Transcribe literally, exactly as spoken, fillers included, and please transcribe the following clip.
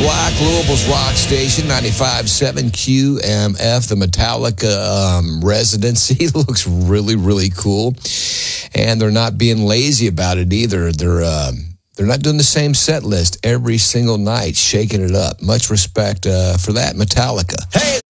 Black, Louisville's rock station, ninety-five point seven Q M F. The Metallica um, residency looks really, really cool. And they're not being lazy about it either. They're uh, they're not doing the same set list every single night, shaking it up. Much respect uh, for that, Metallica. Hey,